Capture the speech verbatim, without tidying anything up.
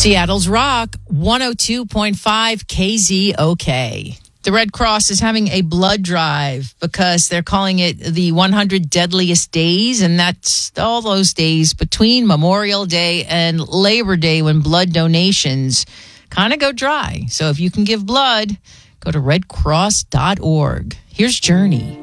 Seattle's Rock, one oh two point five K Z O K. The Red Cross is having a blood drive because they're calling it the one hundred Deadliest Days, and that's all those days between Memorial Day and Labor Day when blood donations kind of go dry. So if you can give blood, go to red cross dot org. Here's Journey.